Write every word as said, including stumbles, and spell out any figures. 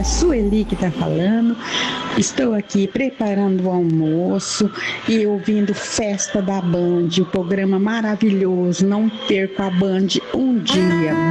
a Sueli que está falando. Estou aqui preparando o almoço e ouvindo Festa da Band, o programa maravilhoso. Não perco a Band um dia.